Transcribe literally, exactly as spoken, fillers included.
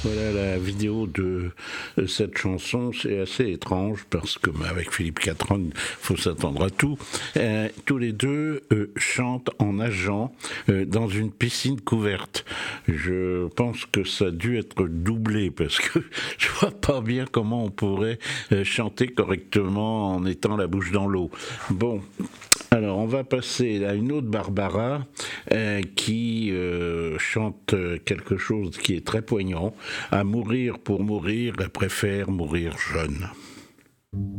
Voilà la vidéo de euh, cette chanson, c'est assez étrange parce que bah, avec Philippe Catron, il faut s'attendre à tout. Euh, tous les deux euh, chantent en nageant euh, dans une piscine couverte. Je pense que ça a dû être doublé parce que je vois pas bien comment on pourrait euh, chanter correctement en étant la bouche dans l'eau. Bon. Alors, on va passer à une autre Barbara euh, qui euh, chante quelque chose qui est très poignant. À mourir pour mourir, elle préfère mourir jeune.